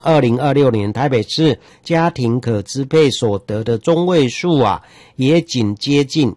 2026年台北市家庭可支配所得的中位数啊，也仅接近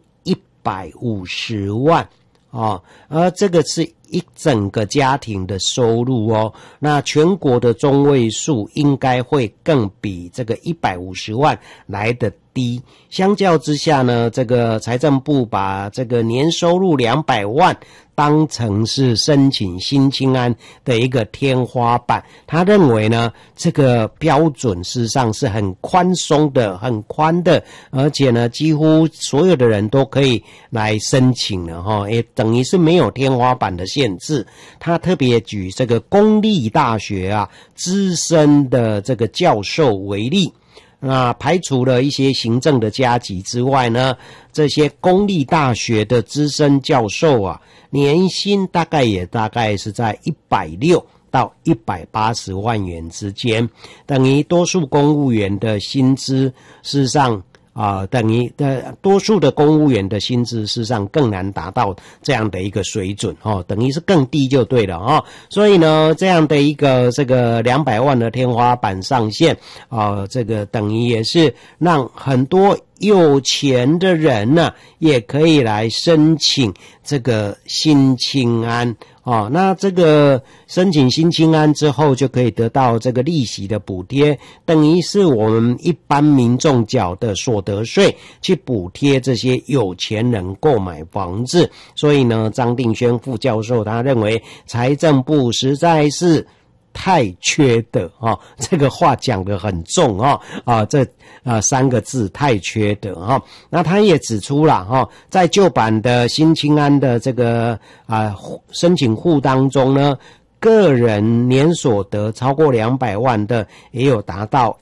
150万而这个是一整个家庭的收入那全国的中位数应该会更比这个150万来得低。相较之下呢，这个财政部把这个年收入200万当成是申请新青安的一个天花板，他认为呢，这个标准事实上是很宽松的，很宽的，而且呢，几乎所有的人都可以来申请了也等于是没有天花板的限制。他特别举这个公立大学啊资深的这个教授为例。那排除了一些行政的加级之外呢，这些公立大学的资深教授啊，年薪大概是在160到180万元之间，等于多数公务员的薪资事实上等于多数的公务员的薪资事实上更难达到这样的一个水准等于是更低就对了所以呢，这样的一个这个200万的天花板上限这个等于也是让很多有钱的人呢也可以来申请这个新青安那这个申请新青安之后就可以得到这个利息的补贴，等于是我们一般民众缴的所得税去补贴这些有钱人购买房子。所以呢，张定轩副教授他认为财政部实在是太缺德这个话讲得很重这3个字太缺德那他也指出了在旧版的新青安的这个申请户当中呢，个人年所得超过200万的也有达到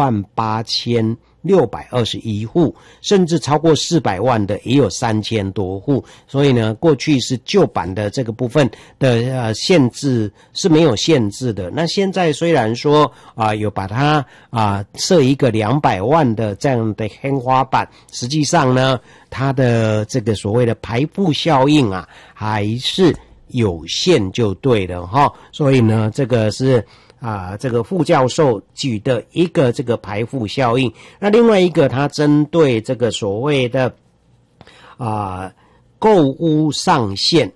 18621户，甚至超过400万的也有3000多户。所以呢，过去是旧版的这个部分的限制是没有限制的。那现在虽然说有把它设一个200万的这样的天花板，实际上呢，它的这个所谓的排富效应还是有限就对了所以呢，这个是这个副教授举的一个这个排富效应。那另外一个他针对这个所谓的购屋上限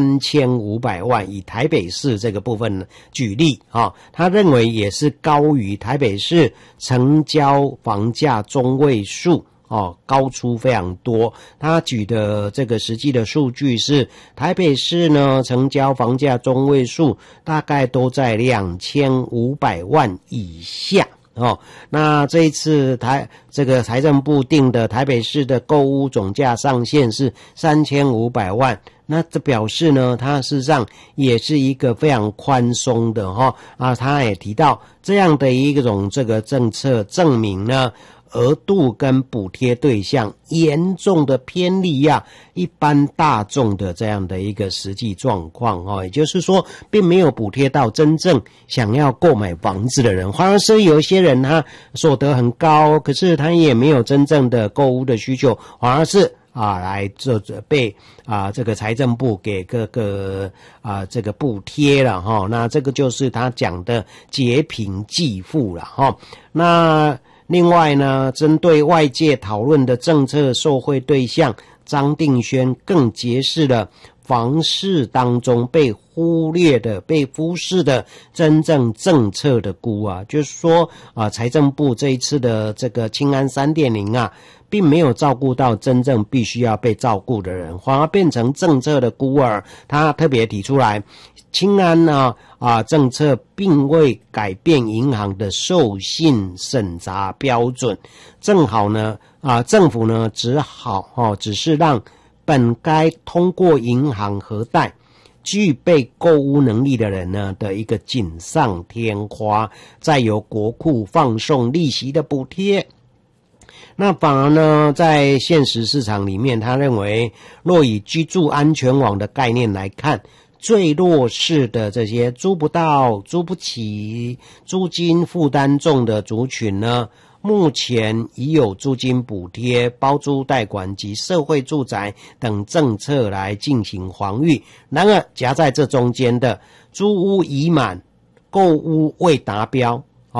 3500万，以台北市这个部分举例他认为也是高于台北市成交房价中位数高出非常多。他举的这个实际的数据是台北市呢成交房价中位数大概都在2500万以下那这一次这个财政部定的台北市的购屋总价上限是3500万，那这表示呢，它事实上也是一个非常宽松的他也提到这样的一种这个政策证明呢，额度跟补贴对象严重的偏离一般大众的这样的一个实际状况也就是说并没有补贴到真正想要购买房子的人，反而是有一些人他所得很高，可是他也没有真正的购屋的需求，反而是来被这个财政部给各个这个补贴了那这个就是他讲的劫贫济富了那另外呢，针对外界讨论的政策受惠对象，张定轩更揭示了房市当中被忽略的、被忽视的真正政策的估就是说财政部这一次的这个青安 3.0并没有照顾到真正必须要被照顾的人，反而变成政策的孤儿。他特别提出来，青安政策并未改变银行的授信审查标准，正好呢政府呢只是让本该通过银行核贷具备购屋能力的人呢的一个锦上添花，再由国库放送利息的补贴。那反而呢，在现实市场里面，他认为若以居住安全网的概念来看，最弱势的这些租不到、租不起、租金负担重的族群呢，目前已有租金补贴、包租代管及社会住宅等政策来进行防御。然而夹在这中间的租屋已满、购屋未达标、